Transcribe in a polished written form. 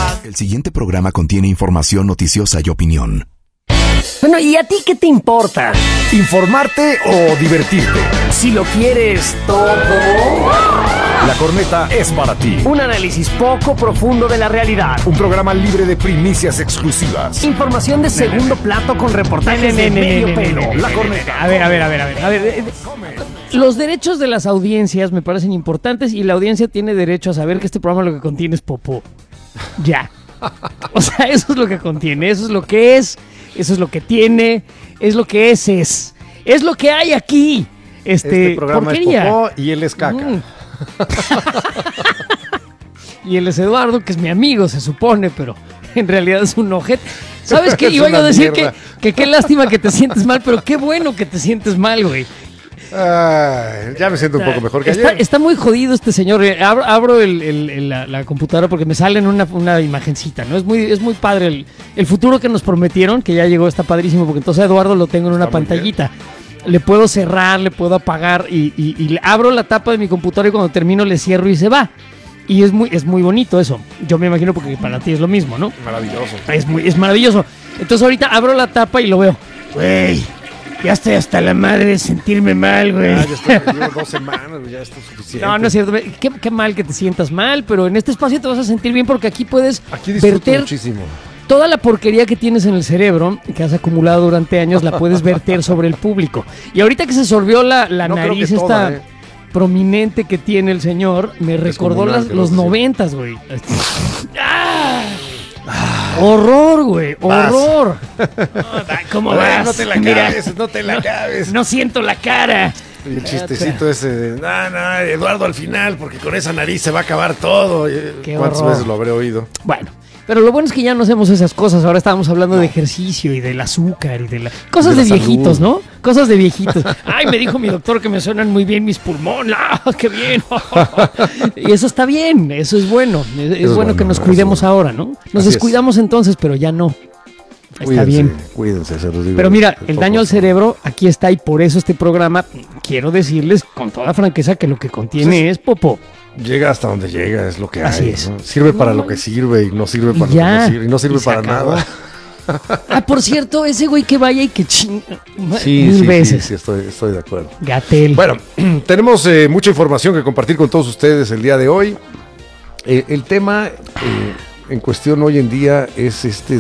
El siguiente programa contiene información noticiosa y opinión. Bueno, ¿y a ti qué te importa? ¿Informarte o divertirte? Si lo quieres todo. La Corneta es para ti. Un análisis poco profundo de la realidad. Un programa libre de primicias exclusivas. Información de segundo plato con reportajes de medio pelo. La Corneta. A ver. Los derechos de las audiencias me parecen importantes y la audiencia tiene derecho a saber que este programa lo que contiene es popó. Ya. O sea, eso es lo que contiene, eso es lo que es, eso es lo que tiene, es lo que es. Es lo que hay aquí. Este programa porquería. Es popó y él es caca. Y él es Eduardo, que es mi amigo, se supone, pero en realidad es un ojete. ¿Sabes qué? Iba yo a decir que qué lástima que te sientes mal, pero qué bueno que te sientes mal, güey. Ay, ya me siento un poco mejor que ayer. Está muy jodido este señor. Abro la computadora porque me sale en una imagencita, ¿no? Es muy padre el futuro que nos prometieron, que ya llegó, está padrísimo, porque entonces a Eduardo lo tengo en una pantallita. Le puedo cerrar, le puedo apagar y le abro la tapa de mi computadora y cuando termino le cierro y se va. Y es muy bonito eso. Yo me imagino porque para ti es lo mismo, ¿no? Maravilloso. Es maravilloso. Entonces ahorita abro la tapa y lo veo. Güey, ya estoy hasta la madre de sentirme mal, güey. Llevo 2 semanas, ya esto es suficiente. No es cierto. Qué mal que te sientas mal, pero en este espacio te vas a sentir bien porque aquí puedes disfruto verter muchísimo. toda la porquería que tienes en el cerebro, que has acumulado durante años, la puedes verter sobre el público. Y ahorita que se sorbió la nariz esta prominente que tiene el señor, me recordó los 90s, güey. Horror, güey, horror. ¿Cómo vas? No te la acabes, no te la acabes. No siento la cara. Y el chistecito ese de, Eduardo al final, porque con esa nariz se va a acabar todo. ¿Cuántas veces lo habré oído? Bueno, pero lo bueno es que ya no hacemos esas cosas. Ahora estábamos hablando de ejercicio y del azúcar y de cosas de viejitos, salud. ¿No? Cosas de viejitos. Ay, me dijo mi doctor que me suenan muy bien mis pulmones. ¡Ah, qué bien! Y eso está bien, eso es bueno. Es bueno que nos cuidemos ahora, ¿no? Nos descuidamos entonces, pero ya no. Está bien. Cuídense, se los digo. Pero mira, el daño al cerebro aquí está y por eso este programa, quiero decirles con toda franqueza que lo que contiene es popó. Llega hasta donde llega, es lo que Así hay. es. ¿No? Sirve para lo que sirve y no sirve para lo que no sirve. Y no sirve para nada. Por cierto, ese güey que vaya y que chinga mil veces. Sí, estoy de acuerdo. Gatell. Bueno, tenemos mucha información que compartir con todos ustedes el día de hoy. El tema en cuestión hoy en día es